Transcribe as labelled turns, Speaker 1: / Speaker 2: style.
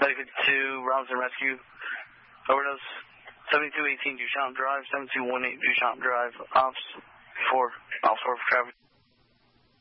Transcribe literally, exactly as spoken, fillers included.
Speaker 1: Flight fifty-two, Robinson Rescue. Overdose. seventy-two eighteen Duchamp Drive, seventy-two eighteen Duchamp Drive. Ops four. Ops four for traffic.